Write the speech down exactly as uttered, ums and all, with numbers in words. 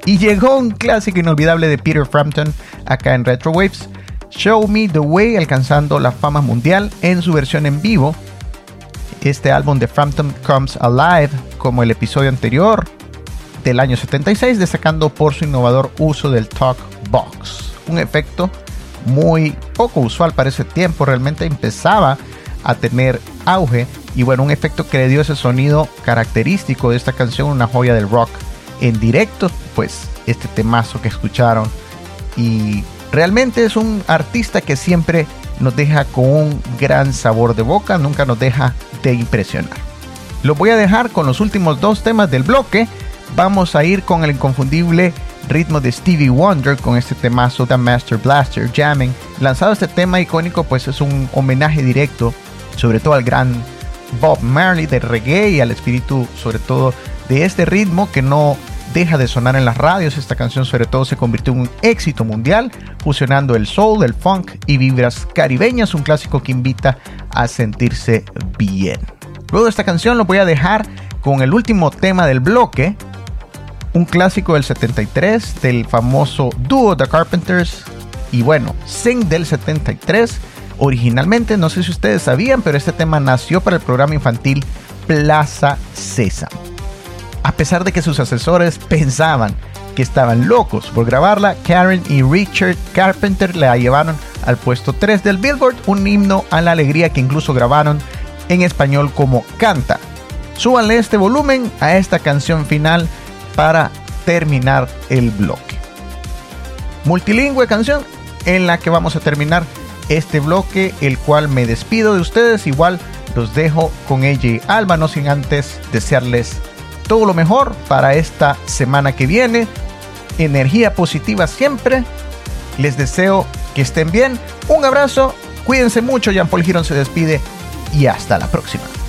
Y llegó un clásico inolvidable de Peter Frampton acá en Retro Waves, Show Me The Way, alcanzando la fama mundial en su versión en vivo. Este álbum de Frampton Comes Alive, como el episodio anterior del año setenta y seis, destacando por su innovador uso del Talk Box, un efecto muy poco usual para ese tiempo. Realmente empezaba a tener auge y bueno, un efecto que le dio ese sonido característico de esta canción, una joya del rock en directo, pues este temazo que escucharon. Y realmente es un artista que siempre nos deja con un gran sabor de boca, nunca nos deja de impresionar. Lo voy a dejar con los últimos dos temas del bloque. Vamos a ir con el inconfundible ritmo de Stevie Wonder con este temazo The Master Blaster Jamming. Lanzado este tema icónico, pues es un homenaje directo sobre todo al gran Bob Marley del reggae y al espíritu sobre todo de este ritmo que no deja de sonar en las radios. Esta canción sobre todo se convirtió en un éxito mundial, fusionando el soul, el funk y vibras caribeñas, un clásico que invita a sentirse bien. Luego de esta canción lo voy a dejar con el último tema del bloque, un clásico del setenta y tres del famoso dúo The Carpenters, y bueno, Sing del setenta y tres. Originalmente, no sé si ustedes sabían, pero este tema nació para el programa infantil Plaza Sésamo. A pesar de que sus asesores pensaban que estaban locos por grabarla, Karen y Richard Carpenter la llevaron al puesto tres del Billboard, un himno a la alegría que incluso grabaron en español como Canta. Súbanle este volumen a esta canción final para terminar el bloque. Multilingüe canción en la que vamos a terminar este bloque, el cual me despido de ustedes. Igual los dejo con ella y Alba, no sin antes desearles todo lo mejor para esta semana que viene. Energía positiva siempre. Les deseo que estén bien. Un abrazo, cuídense mucho. Jean Paul Girón se despide y hasta la próxima.